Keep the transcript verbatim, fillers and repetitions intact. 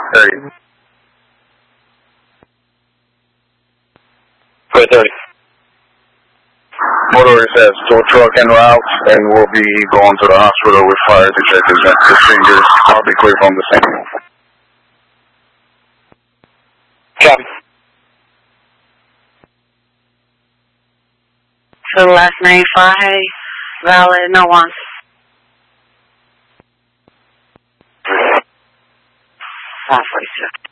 thirty. Four thirty. Motorist has tow truck en route, and we'll be going to the hospital with fire detectives and procedures. I'll be clear from the scene. Copy. So the last name five, valid, no one. five forty-six.